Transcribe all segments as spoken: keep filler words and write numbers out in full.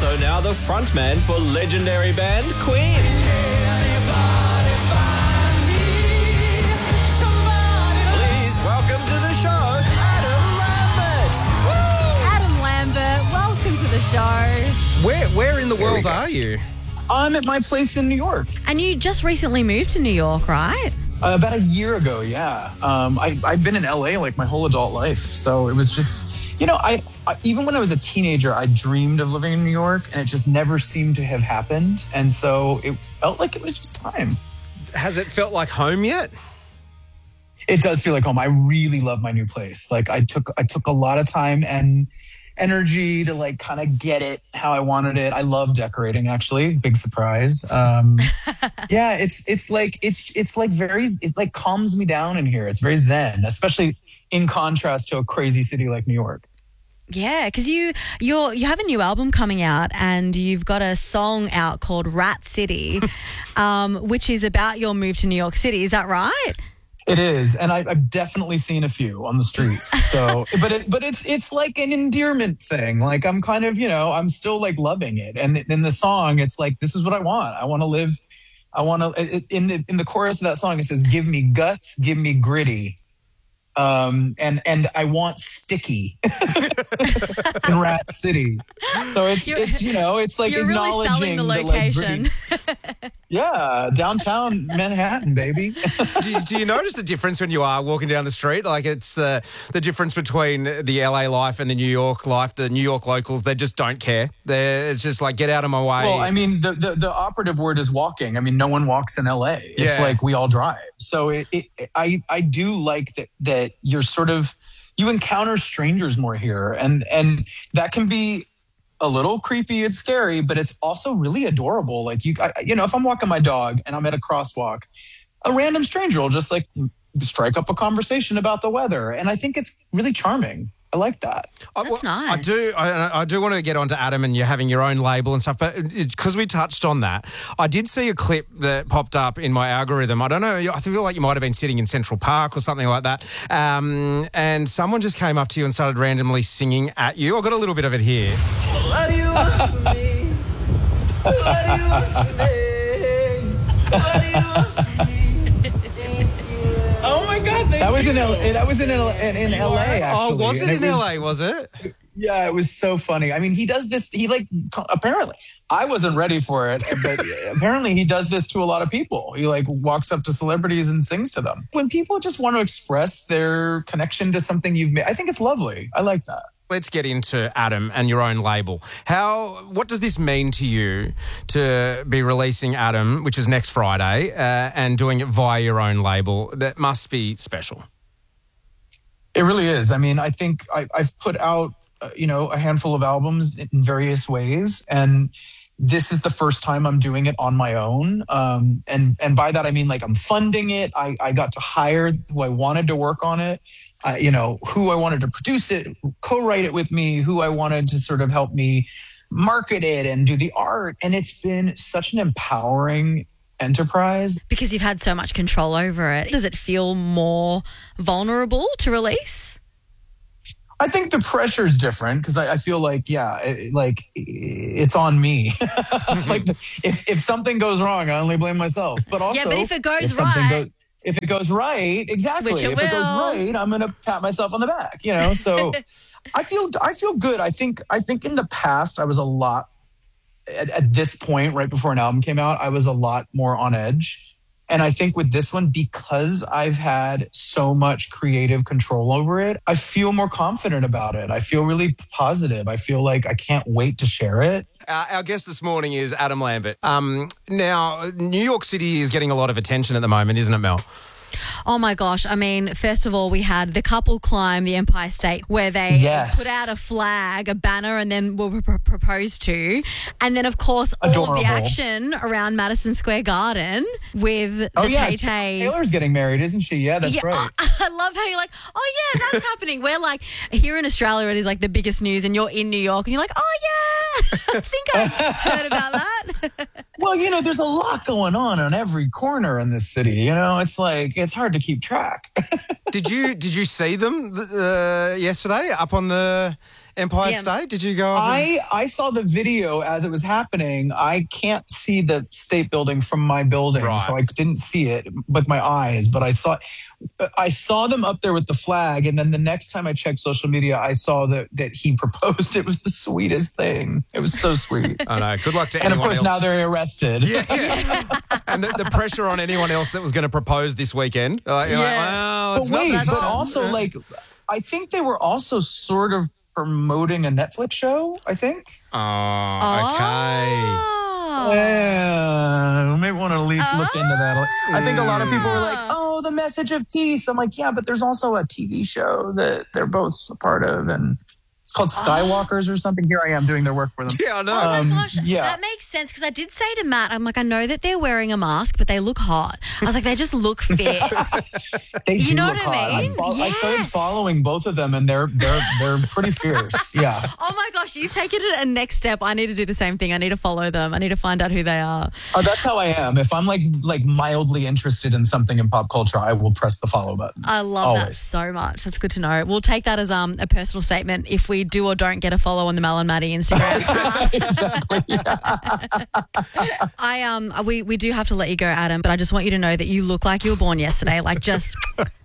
also now the frontman for legendary band Queen. Please welcome to the show, Adam Lambert. Woo! Adam Lambert, welcome to the show. Where where in the world are you? I'm at my place in New York. And you just recently moved to New York, right? Uh, about a year ago, yeah. Um, I, I've been in L A like my whole adult life. So it was just, you know, I, I even when I was a teenager, I dreamed of living in New York and it just never seemed to have happened. And so it felt like it was just time. Has it felt like home yet? It does feel like home. I really love my new place. Like I took I took a lot of time and energy to like kind of get it how I wanted it. I love decorating, actually. Big surprise. Um, yeah, it's it's like it's it's like very it like calms me down in here. It's very zen, especially in contrast to a crazy city like New York. Yeah, because you you're you have a new album coming out and you've got a song out called Rat City, um, which is about your move to New York City. Is that right? It is, and I, I've definitely seen a few on the streets. So, but it, but it's it's like an endearment thing. Like I'm kind of, you know, I'm still like loving it. And in the song, it's like this is what I want. I want to live. I want to. In the in the chorus of that song, it says, "Give me guts, give me gritty." Um, and and I want sticky in Rat City. So it's You're- it's you know it's like You're really acknowledging selling the like, location. gritty- yeah, downtown Manhattan, baby. do, you- do you notice the difference when you are walking down the street? Like it's the the difference between the L A life and the New York life. The New York locals, they just don't care. They're, it's just like, get out of my way. Well, I mean, the, the the operative word is walking. I mean, no one walks in L A. It's Yeah. like we all drive. So it, it, I I do like that that you're sort of you encounter strangers more here, and and that can be a little creepy and scary, but it's also really adorable. Like you, I, you know, if I'm walking my dog and I'm at a crosswalk, a random stranger will just like strike up a conversation about the weather, and I think it's really charming. I like that. I, That's well, nice. I do. I, I do want to get onto Adam and you having your own label and stuff, but because we touched on that, I did see a clip that popped up in my algorithm. I don't know. I feel like you might have been sitting in Central Park or something like that, um, and someone just came up to you and started randomly singing at you. I got a little bit of it here. What do you want from me? What do you want from me? What do you want from me? Oh my God! That was in L- that was in L- in, in L A. Actually, Oh, was it And in L A? Was it? Yeah, it was so funny. I mean, he does this. He like apparently I wasn't ready for it, but apparently he does this to a lot of people. He like walks up to celebrities and sings to them. When people just want to express their connection to something you've made, I think it's lovely. I like that. Let's get into Adam and your own label. How? What does this mean to you to be releasing Adam, which is next Friday, uh, and doing it via your own label? That must be special. It really is. I mean, I think I, I've put out, uh, you know, a handful of albums in various ways, and this is the first time I'm doing it on my own. Um, and and by that I mean like I'm funding it. I, I got to hire who I wanted to work on it. Uh, you know, who I wanted to produce it, co-write it with me, who I wanted to sort of help me market it and do the art. And it's been such an empowering enterprise. Because you've had so much control over it. Does it feel more vulnerable to release? I think the pressure is different because I, I feel like, yeah, it, like it's on me. Like the, if, if something goes wrong, I only blame myself. But also, Yeah, but if it goes if something right- goes- if it goes right, exactly. Which it if it goes will. right, I'm gonna pat myself on the back. You know, so I feel I feel good. I think I think in the past I was a lot at, at this point, right before an album came out, I was a lot more on edge. And I think with this one, because I've had so much creative control over it, I feel more confident about it. I feel really positive. I feel like I can't wait to share it. Uh, our guest this morning is Adam Lambert. Um, now, New York City is getting a lot of attention at the moment, isn't it, Mel? Oh my gosh. I mean, first of all, we had the couple climb the Empire State where they Yes. put out a flag, a banner, and then were pr- proposed to. And then, of course, all of Adorable. the action around Madison Square Garden with the Oh, yeah. Tay Tay. Taylor's getting married, isn't she? Yeah, that's Yeah, right. I, I love how you're like, oh yeah, that's happening. We're like, here in Australia, it is like the biggest news, and you're in New York, and you're like, oh yeah, I think I heard about that. Well, you know, there's a lot going on on every corner in this city. You know, it's like it's hard to keep track. Did you did you see them uh, yesterday up on the Empire Yeah. State? Did you go over? I, I saw the video as it was happening. I can't see the state building from my building, Right. so I didn't see it with my eyes. But I saw, I saw them up there with the flag, and then the next time I checked social media, I saw that that he proposed. It was the sweetest thing. It was so sweet. I know. Good luck to And of anyone course, else. now they're arrested. Yeah, yeah. and the, the pressure on anyone else that was going to propose this weekend. Like, you're like, Yeah. well, But it's not wait, this but time. also Yeah. like, I think they were also sort of promoting a Netflix show. I think. Oh, okay. Oh. Yeah, we may want to leave, look into that. I think a lot of people were like, Ah. "Oh, the message of peace." I'm like, "Yeah, but there's also a T V show that they're both a part of, and it's called Skywalkers or something." Here I am doing their work for them. Yeah, I know. Oh my Um, gosh, yeah. that makes sense because I did say to Matt, I'm like, I know that they're wearing a mask, but they look hot. I was like, they just look fit. They You do know look what I hot. mean? fol- I started Yes. following both of them, and they're they're they're pretty fierce. Yeah. Oh my gosh, you've taken it a next step. I need to do the same thing. I need to follow them. I need to find out who they are. Oh, that's how I am. If I'm like like mildly interested in something in pop culture, I will press the follow button. I love that Always. so much. That's good to know. We'll take that as um a personal statement if we do or don't get a follow on the Mel and Maddie Instagram. Exactly. I um we we do have to let you go, Adam, but I just want you to know that you look like you were born yesterday. Like just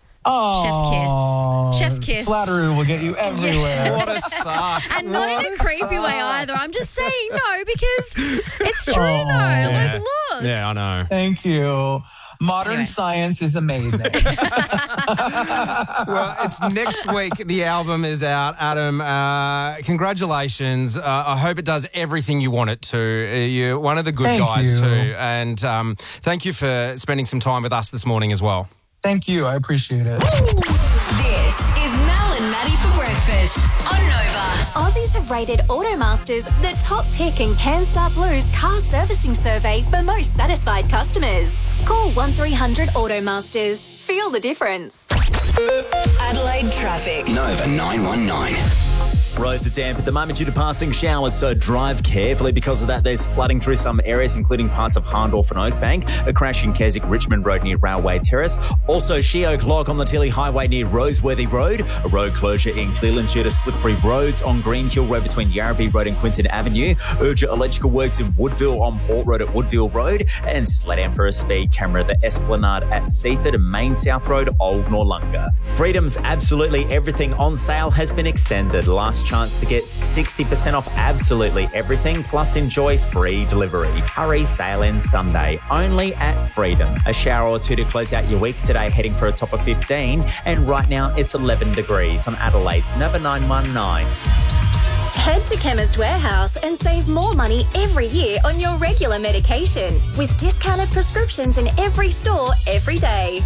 Oh, Chef's kiss. Chef's kiss. Flattery will get you everywhere. What a suck. and not in a creepy way either. I'm just saying no because it's true Oh. though. Yeah. Like look. Yeah, I know. Thank you. Modern Anyway. science is amazing. Well, it's next week. The album is out. Adam, uh, congratulations. Uh, I hope it does everything you want it to. Uh, You're one of the good Thank guys you. too. And um, thank you for spending some time with us this morning as well. Thank you. I appreciate it. This is Mel and Maddie for breakfast on Nova. Aussies have rated Automasters the top pick in CanStar Blue's car servicing survey for most satisfied customers. Call one three hundred Automasters. Feel the difference. Adelaide traffic. Nova nine one nine. Roads are damp at the moment due to passing showers, so drive carefully. Because of that, there's flooding through some areas, including parts of Hahndorf and Oakbank, a crash in Keswick Richmond Road near Railway Terrace. Also, Sheoak Lock on the Tilly Highway near Roseworthy Road, a road closure in Cleland due to slippery roads on Green Hill Road between Yarrabee Road and Quinton Avenue, Urgent electrical works in Woodville on Port Road at Woodville Road, and slow down for a speed camera at the Esplanade at Seaford and Main South Road, Old Norlunga. Freedom's absolutely everything on sale has been extended. Last chance to get sixty percent off absolutely everything, plus enjoy free delivery. Hurry, sale ends Sunday, only at Freedom. A shower or two to close out your week today, heading for a top of fifteen, and right now it's eleven degrees on Adelaide's Nova nine one nine. Head to Chemist Warehouse and save more money every year on your regular medication with discounted prescriptions in every store every day.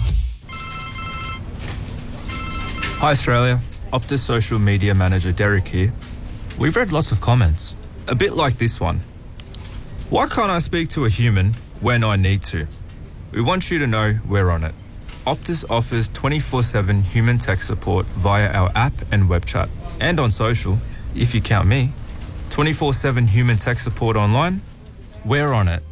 Hi Australia, Optus social media manager Derek here. We've read lots of comments, a bit like this one. Why can't I speak to a human when I need to? We want you to know we're on it. Optus offers twenty-four seven human tech support via our app and web chat, and on social, if you count me. twenty-four seven human tech support online, we're on it.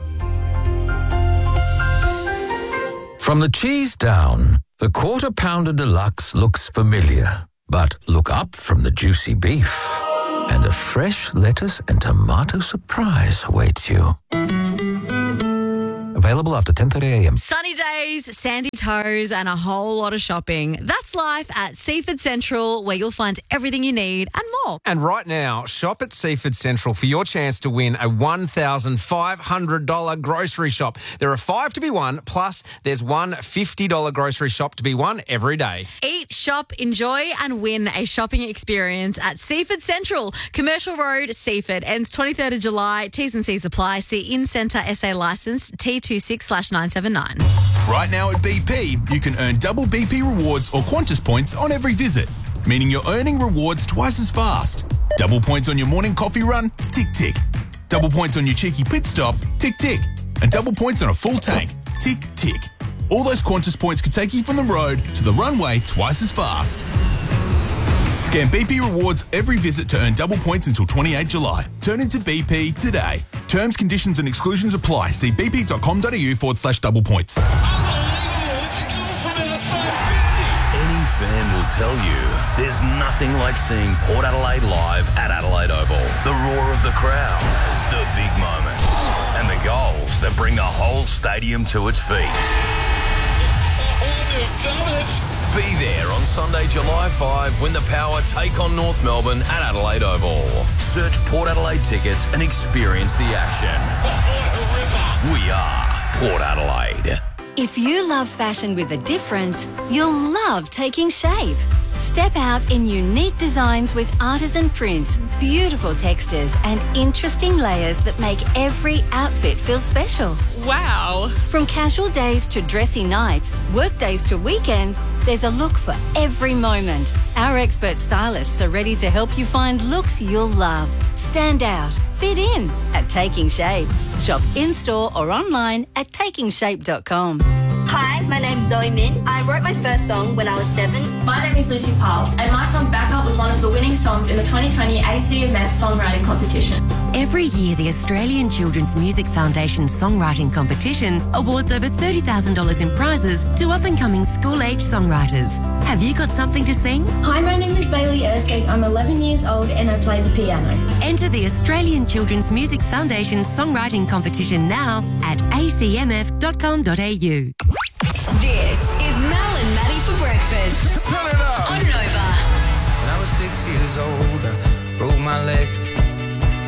From the cheese down, the Quarter Pounder Deluxe looks familiar. But look up from the juicy beef, and a fresh lettuce and tomato surprise awaits you. Available after ten thirty a.m. Sunny days, sandy toes, and a whole lot of shopping. That's life at Seaford Central, where you'll find everything you need and more. And right now, shop at Seaford Central for your chance to win a one thousand five hundred dollars grocery shop. There are five to be won, plus there's one fifty dollars grocery shop to be won every day. Eat, shop, enjoy, and win a shopping experience at Seaford Central. Commercial Road, Seaford. Ends twenty-third of July. T's and C's apply. See In-Centre S A licence T twenty-six slash nine seven nine. Right now at B P, you can earn double B P rewards or Qantas points on every visit, meaning you're earning rewards twice as fast. Double points on your morning coffee run? Tick, tick. Double points on your cheeky pit stop? Tick, tick. And double points on a full tank? Tick, tick. All those Qantas points could take you from the road to the runway twice as fast. Scan B P rewards every visit to earn double points until twenty-eighth of July. Turn into B P today. Terms, conditions and exclusions apply. See bp.com.au forward slash double points. Any fan will tell you there's nothing like seeing Port Adelaide live at Adelaide Oval. The roar of the crowd, the big moments, and the goals that bring the whole stadium to its feet. Be there on Sunday, July fifth when the Power take on North Melbourne at Adelaide Oval. Search Port Adelaide tickets and experience the action. We are Port Adelaide. If you love fashion with a difference, you'll love Taking Shape. Step out in unique designs with artisan prints, beautiful textures, and interesting layers that make every outfit feel special. Wow! From casual days to dressy nights, work days to weekends, there's a look for every moment. Our expert stylists are ready to help you find looks you'll love. Stand out, fit in at Taking Shape. Shop in-store or online at taking shape dot com. Hi, my name's Zoe Min. I wrote my first song when I was seven. My name is Lucy Powell, and my song Back Up was one of the winning songs in the twenty twenty A C M F Songwriting Competition. Every year, the Australian Children's Music Foundation Songwriting Competition awards over thirty thousand dollars in prizes to up-and-coming school-age songwriters. Have you got something to sing? Hi, my name is Bailey Ersig. I'm eleven years old and I play the piano. Enter the Australian Children's Music Foundation Songwriting Competition now at a c m f dot com dot a u. This is Mel and Maddie for breakfast. Turn it up. On Nova. When I was six years old, I broke my leg.